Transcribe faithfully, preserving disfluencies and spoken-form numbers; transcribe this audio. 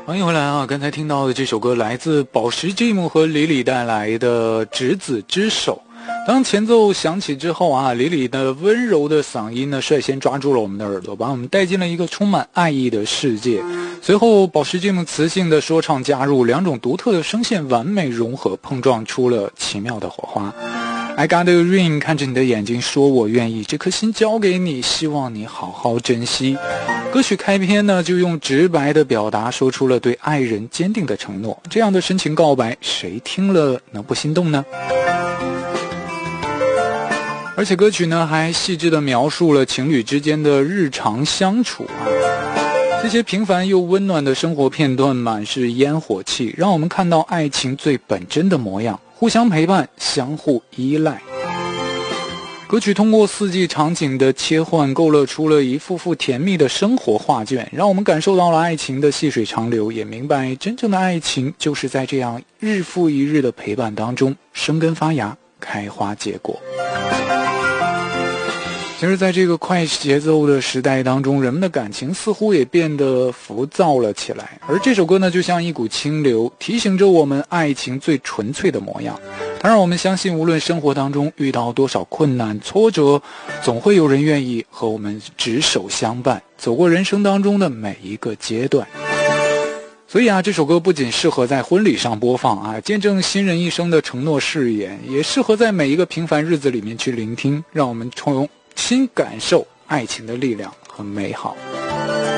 欢迎回来啊！刚才听到的这首歌来自宝石 Jim 和李李带来的《执子之手》。当前奏响起之后啊，李李的温柔的嗓音呢，率先抓住了我们的耳朵，把我们带进了一个充满爱意的世界。随后，宝石 Jim 磁性的说唱加入，两种独特的声线完美融合，碰撞出了奇妙的火花。I got a ring， 看着你的眼睛说我愿意，这颗心交给你，希望你好好珍惜。歌曲开篇呢，就用直白的表达说出了对爱人坚定的承诺，这样的深情告白，谁听了能不心动呢？而且歌曲呢，还细致地描述了情侣之间的日常相处啊，这些平凡又温暖的生活片段满是烟火气，让我们看到爱情最本真的模样，互相陪伴，相互依赖。歌曲通过四季场景的切换，勾勒出了一幅幅甜蜜的生活画卷，让我们感受到了爱情的细水长流，也明白真正的爱情就是在这样日复一日的陪伴当中生根发芽，开花结果。其实在这个快节奏的时代当中，人们的感情似乎也变得浮躁了起来，而这首歌呢，就像一股清流，提醒着我们爱情最纯粹的模样。它让我们相信，无论生活当中遇到多少困难挫折，总会有人愿意和我们执手相伴，走过人生当中的每一个阶段。所以啊，这首歌不仅适合在婚礼上播放啊，见证新人一生的承诺誓言，也适合在每一个平凡日子里面去聆听，让我们重新感受爱情的力量和美好。